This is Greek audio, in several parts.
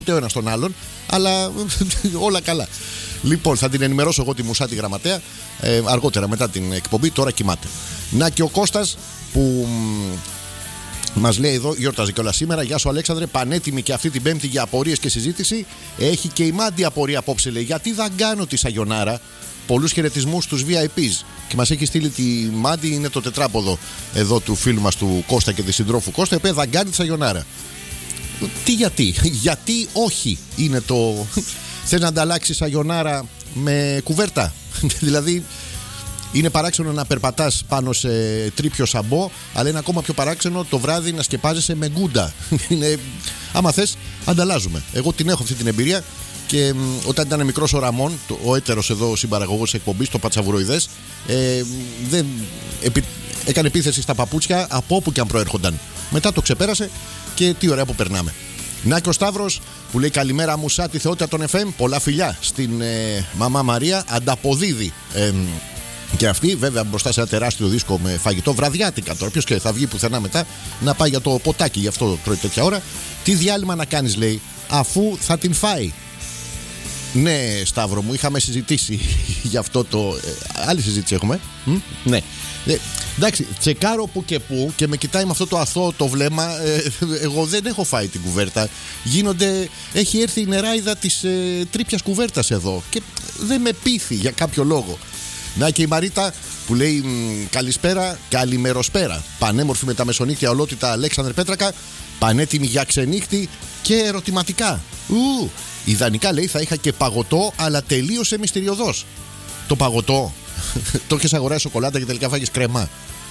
ο ένας τον άλλον, αλλά όλα καλά. Λοιπόν, θα την ενημερώσω εγώ τη Μουσάτη γραμματέα αργότερα μετά την εκπομπή. Τώρα κοιμάται. Να και ο Κώστας που μας λέει εδώ, γιόρταζε κιόλας σήμερα. Γεια σου Αλέξανδρε, πανέτοιμη και αυτή την Πέμπτη για απορίες και συζήτηση. Έχει και η Μάντι απορία απόψε, λέει. Γιατί δεν κάνω τη Σαγιονάρα? Πολλούς χαιρετισμούς στους VIPs. Και μας έχει στείλει τη Μάντι, είναι το τετράποδο εδώ του φίλου μας του Κώστα και της συντρόφου Κώστα, η οποία δεν κάνει τη Σαγιονάρα. Γιατί όχι είναι το. Θες να ανταλλάξει Σαγιονάρα με κουβέρτα? Δηλαδή είναι παράξενο να περπατάς πάνω σε τρίπιο σαμπό, αλλά είναι ακόμα πιο παράξενο το βράδυ να σκεπάζεσαι με γκούντα. Άμα θες, ανταλλάζουμε. Εγώ την έχω αυτή την εμπειρία και όταν ήταν μικρός ο Ραμόν, ο έτερος εδώ συμπαραγωγός εκπομπής, το Πατσαβουροειδές, έκανε επίθεση στα παπούτσια από όπου και αν προέρχονταν. Μετά το ξεπέρασε και τι ωραία που περνάμε. Να και ο Σταύρος που λέει καλημέρα Μουσάτη, θεότητα των FM. Πολλά φιλιά στην μαμά Μαρία. Ανταποδίδει και αυτή, βέβαια, μπροστά σε ένα τεράστιο δίσκο με φαγητό βραδιάτικα. Τώρα, ποιος και θα βγει πουθενά μετά να πάει για το ποτάκι, γι' αυτό τρώει τέτοια ώρα. Τι διάλειμμα να κάνεις, λέει, αφού θα την φάει. Ναι, Σταύρο μου, είχαμε συζητήσει γι' αυτό το. Άλλη συζήτηση έχουμε. Ναι. Εντάξει, τσεκάρω που και που και με κοιτάει με αυτό το αθώο το βλέμμα. Εγώ δεν έχω φάει την κουβέρτα. Έχει έρθει η νεράιδα της τρίπιας κουβέρτας εδώ και δεν με πείθει για κάποιο λόγο. Να και η Μαρίτα που λέει καλησπέρα, καλημεροσπέρα. Πανέμορφη με τα μεσονύχτια ολότητα Αλέξανδρε Πέτρακα. Πανέτοιμη για ξενύχτη και ερωτηματικά. Ιδανικά, λέει, θα είχα και παγωτό, αλλά τελείωσε μυστηριωδώς. Το παγωτό το έχεις αγοράσει σοκολάτα και τελικά φάγεις κρέμα?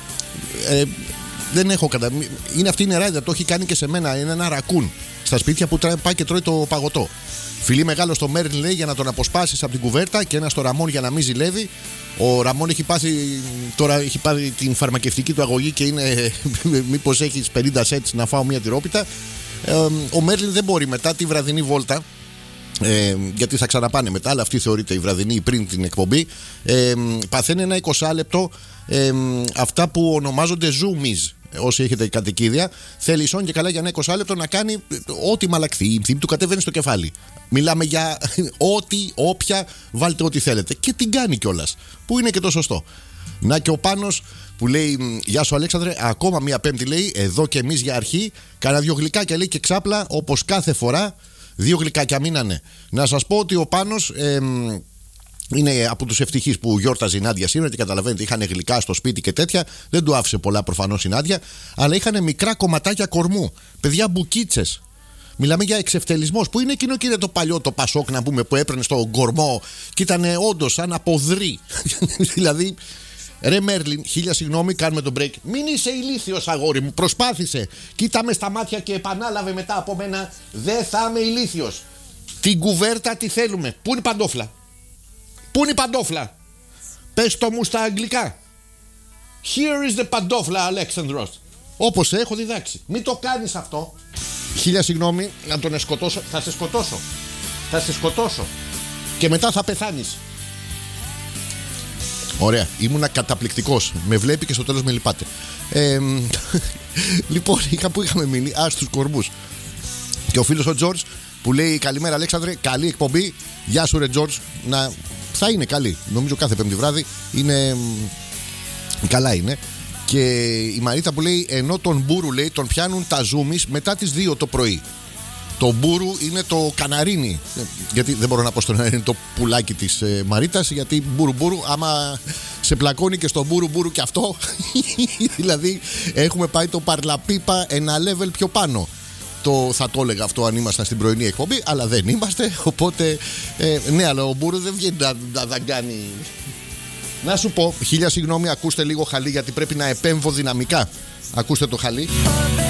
Δεν έχω είναι αυτή η νεράιδα, το έχει κάνει και σε μένα. Είναι ένα ρακούν στα σπίτια που πάει και τρώει το παγωτό. Φιλί μεγάλο στο Μέρλιν, λέει, για να τον αποσπάσεις από την κουβέρτα, και ένα στο Ραμόν για να μην ζηλεύει. Ο Ραμόν έχει πάθει την φαρμακευτική του αγωγή και είναι μήπως έχεις 50 σέτς να φάω μια τυρόπιτα. Ο Μέρλιν δεν μπορεί μετά τη βραδινή βόλτα, γιατί θα ξαναπάνε μετά, αλλά αυτή θεωρείται η βραδινή πριν την εκπομπή. Παθαίνει ένα 20 λεπτό αυτά που ονομάζονται zoomies. Όσοι έχετε κατοικίδια, θέλει σόν και καλά για ένα 20 λεπτό να κάνει ό,τι μαλακθεί. Η θύμη του κατεβαίνει στο κεφάλι. Μιλάμε για ό,τι, όποια, βάλτε ό,τι θέλετε. Και την κάνει κιόλας, που είναι και το σωστό. Να και ο Πάνος που λέει γεια σου Αλέξανδρε, ακόμα μία Πέμπτη, λέει, εδώ και εμείς για αρχή. Κάνα 2 γλυκάκια, λέει, και ξάπλα όπως κάθε φορά. 2 γλυκάκια μείνανε. Να σας πω ότι ο Πάνος είναι από τους ευτυχείς που γιόρταζε η Νάντια σήμερα και καταλαβαίνετε, είχαν γλυκά στο σπίτι και τέτοια. Δεν του άφησε πολλά προφανώς η Νάντια, αλλά είχαν μικρά κομματάκια κορμού. Παιδιά, μπουκίτσες. Μιλάμε για εξευτελισμός. Που είναι εκείνο, κύριε, το παλιό το πασόκ, να πούμε, που έπαιρνε στον κορμό και ήταν όντως σαν αποδρύ. Δηλαδή, ρε Μέρλιν, χίλια συγγνώμη, κάνουμε τον break. Μην είσαι ηλίθιος, αγόρι μου. Προσπάθησε. Κοίτα με στα μάτια και επανάλαβε μετά από μένα. Δεν θα είμαι ηλίθιος. Την κουβέρτα τη θέλουμε. Πού είναι η παντόφλα? Πού είναι η παντόφλα? Πες το μου στα αγγλικά. Here is the παντόφλα, Alexandros. Όπως έχω διδάξει. Μην το κάνεις αυτό. Χίλια συγγνώμη, να τον σκοτώσω. Θα σε σκοτώσω. Θα σε σκοτώσω. Και μετά θα πεθάνεις. Ωραία, ήμουνα καταπληκτικός. Με βλέπει και στο τέλος με λυπάται. Λοιπόν, που είχαμε μείνει, στους κορμούς. Και ο φίλος ο Τζορτζ που λέει καλημέρα Αλέξανδρε, καλή εκπομπή. Γεια σου ρε Τζορτζ. Θα είναι καλή. Νομίζω κάθε Πέμπτη βράδυ είναι. Καλά είναι. Και η Μαρίτα που λέει ενώ τον μπούρου, λέει, τον πιάνουν τα ζούμις μετά τις 2 το πρωί. Το μπούρου είναι το καναρίνι. Γιατί δεν μπορώ να πω στον αέρα είναι το πουλάκι της Μαρίτας. Γιατί μπούρου, άμα σε πλακώνει και στο μπούρου και αυτό. Δηλαδή έχουμε πάει το παρλαπίπα ένα level πιο πάνω. Θα το έλεγα αυτό αν ήμασταν στην πρωινή εκπομπή, αλλά δεν είμαστε. Οπότε ναι, αλλά ο μπούρου δεν βγαίνει να δαγκάνει. Να σου πω, χίλια συγγνώμη, ακούστε λίγο χαλί, γιατί πρέπει να επέμβω δυναμικά. Ακούστε το χαλί.